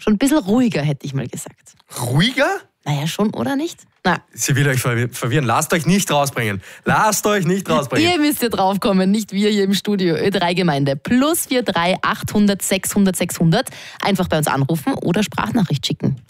Schon ein bisschen ruhiger, hätte ich mal gesagt. Ruhiger? Naja, schon, oder nicht? Na, Sie will euch verwirren. Lasst euch nicht rausbringen. Lasst euch nicht rausbringen. ihr müsst ja draufkommen, nicht wir hier im Studio. Ö3 Gemeinde. +43 800 600 600. Einfach bei uns anrufen oder Sprachnachricht schicken.